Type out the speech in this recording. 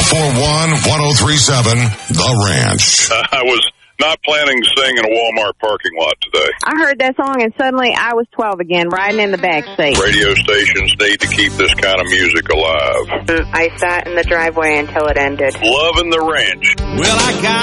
441-1037, The Ranch. I was not planning to sing in a Walmart parking lot today. I heard that song and suddenly I was 12 again, riding in the back seat. Radio stations need to keep this kind of music alive. I sat in the driveway until it ended. Loving the Ranch. Well, I got